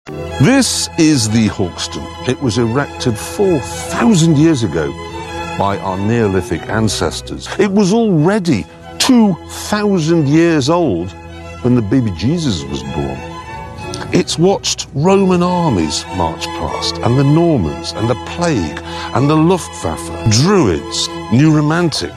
This is the Hawkston. It was erected 4,000 years ago by our Neolithic ancestors. It was already 2,000 years old when the baby Jesus was born. It's watched Roman armies march past, and the Normans, and the plague, and the Luftwaffe, Druids, New Romantic,